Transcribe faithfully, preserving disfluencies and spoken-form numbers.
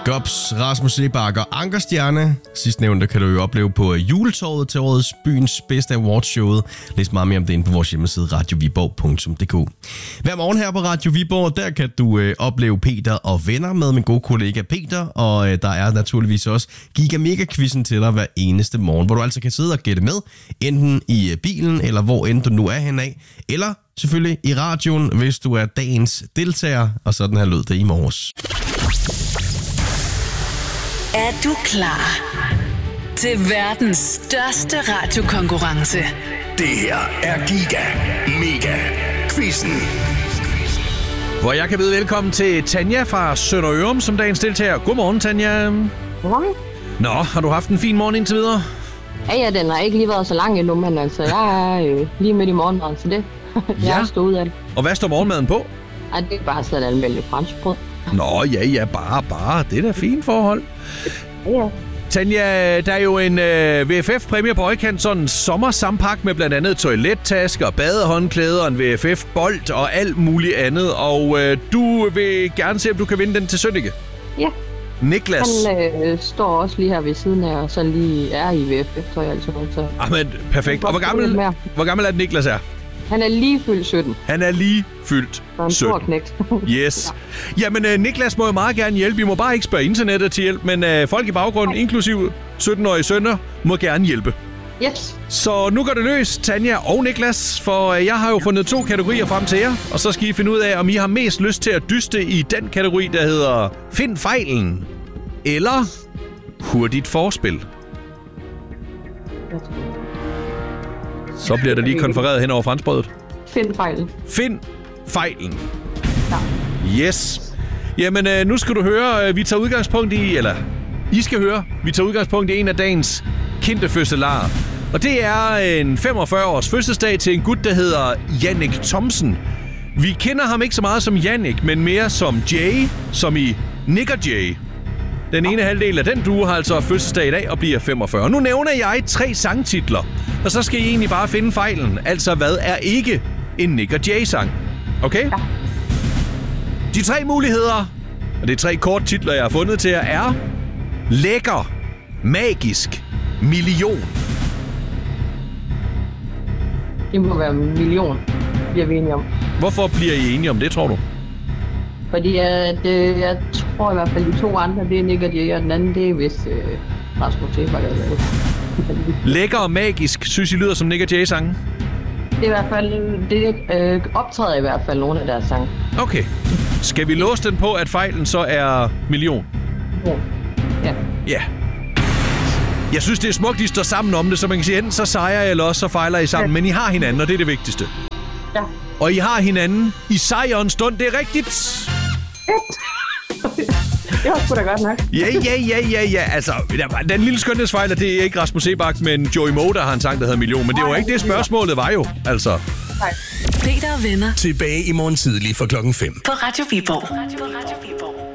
Gobs, Rasmus Seebach og Ankerstjerne. Sidstnævnte kan du jo opleve på juletåret til årets byens bedste awardshowet. Læs meget mere om det inde på vores hjemmeside radio viborg punktum d k. Hver morgen her på Radio Viborg, der kan du øh, opleve Peter og venner med min gode kollega Peter. Og øh, der er naturligvis også Giga Mega Quizzen til dig hver eneste morgen, hvor du altså kan sidde og gætte med, enten i øh, bilen eller hvor end du nu er henad, eller selvfølgelig i radioen, hvis du er dagens deltager. Og sådan her lød det i morges. Er du klar til verdens største radiokonkurrence? Det her er Giga Mega Quizzen. Hvor jeg kan byde velkommen til Tanja fra Sønder Ørum som dagens deltager. Godmorgen, Tanja. Godmorgen. Nå, har du haft en fin morgen indtil videre? Ja, ja, den har ikke lige været så lang endnu, men altså, jeg er øh, lige midt i morgenmaden, så det jeg ja. har stået af det. Og hvad står morgenmaden på? Ej, det er bare sådan et almindeligt franskbrød. Nå, ja, ja, bare, bare. Det er da fint forhold. Ja. Tanja, der er jo en øh, V F F-præmie på højkant, sådan en sommersampak med blandt andet toilettasker, badehåndklæder, en V F F-bold og alt muligt andet. Og øh, du vil gerne se, om du kan vinde den til Sønneke. Ja. Niklas. Han øh, står også lige her ved siden af, og så lige er i V F F, tror jeg altså. Så... Jamen, perfekt. Og hvor gammel, hvor gammel er det, Niklas er? Han er lige fyldt sytten. Han er lige fyldt sytten. Så en stor knægt. Yes. Ja. Jamen, uh, Niklas må jo meget gerne hjælpe. Vi må bare ikke spørge internettet til hjælp, men uh, folk i baggrunden, Nej. inklusive sytten-årige sønner, må gerne hjælpe. Yes. Så nu går det løs, Tanja og Niklas, for uh, jeg har jo fundet to kategorier frem til jer, og så skal I finde ud af, om I har mest lyst til at dyste i den kategori, der hedder Find fejlen, eller Hurtigt forspil. Så bliver der lige konfereret hen over franskbrødet. Find fejlen. Find fejlen. Ja. Yes. Jamen, øh, nu skal du høre, øh, vi tager udgangspunkt i, eller I skal høre, vi tager udgangspunkt i en af dagens kendte fødselarer. Og det er en femogfyrre års fødselsdag til en gut, der hedder Jannik Thomsen. Vi kender ham ikke så meget som Jannik, men mere som Jay, som i Nick og Jay. Den ene halvdel af den duo har altså fødselsdag i dag og bliver femogfyrre. Nu nævner jeg tre sangtitler, og så skal I egentlig bare finde fejlen. Altså, hvad er ikke en Nick og Jay-sang? Okay? Ja. De tre muligheder, og det er tre kort titler, jeg har fundet til jer, er lækker, magisk, million. Det må være en million, bliver vi enige om. Hvorfor bliver I enige om det, tror du? Fordi at, øh, jeg tror i hvert fald, de to andre, det er Nick og Jay, og den anden, det er vist øh, Rasmus Seebach. Lækker og magisk, synes I lyder som Nick og Jay-sange? Det er i hvert fald, det øh, optræder i hvert fald nogle af deres sange. Okay. Skal vi låse den på, at fejlen så er million? Ja. Ja. Ja. Jeg synes, det er smukt, de står sammen om det, så man kan sige, enten så sejrer I, eller også så fejler I sammen. Ja. Men I har hinanden, og det er det vigtigste. Ja. Og I har hinanden i sejrens stund, det er rigtigt. Det var sgu da godt nok. Ja, ja, ja, ja, ja. Altså, den lille skønhedsfejl, det er ikke Rasmus Seebach, men Joey Moe, der har en sang, der hedder Million. Men det var ikke det, spørgsmålet var jo, altså. Nej. Peter og venner. Tilbage i morgen tidlig for klokken fem. På Radio Viborg. Radio, Radio Viborg.